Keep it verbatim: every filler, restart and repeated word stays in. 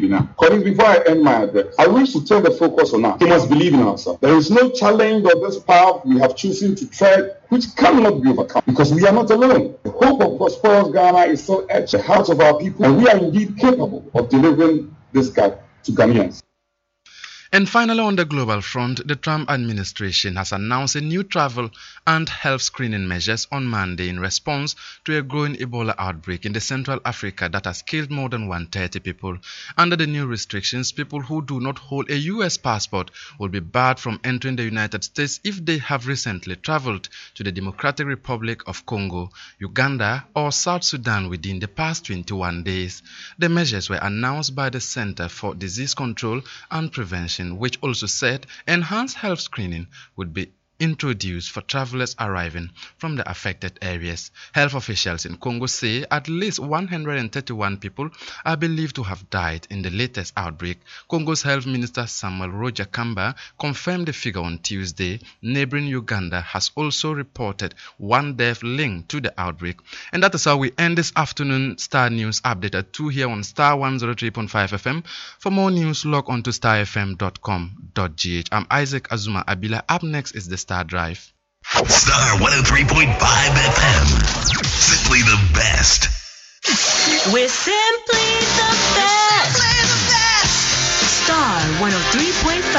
Guinea. Colleagues, before I end my address, I wish to turn the focus on us. We must believe in ourselves. There is no challenge of this path we have chosen to tread which cannot be overcome, because we are not alone. The hope of prosperous Ghana is still at the heart of our people, and we are indeed capable of delivering this gap to Ghanaians. And finally, on the global front, the Trump administration has announced a new travel and health screening measures on Monday in response to a growing Ebola outbreak in the Central Africa that has killed more than one hundred thirty people. Under the new restrictions, people who do not hold a U S passport will be barred from entering the United States if they have recently traveled to the Democratic Republic of Congo, Uganda, or South Sudan within the past twenty-one days. The measures were announced by the Center for Disease Control and Prevention, which also said enhanced health screening would be introduced for travelers arriving from the affected areas. Health officials in Congo say at least one hundred thirty-one people are believed to have died in the latest outbreak. Congo's Health Minister Samuel Roger Kamba confirmed the figure on Tuesday. Neighboring Uganda has also reported one death linked to the outbreak. And that is how we end this afternoon Star News update at two here on Star one oh three point five F M. For more news, log on to star f m dot com dot g h. I'm Isaac Azuma Abila. Up next is the Star Drive. Star one oh three point five F M. Simply the best. We're simply the best. Simply the best. Star one oh three point five.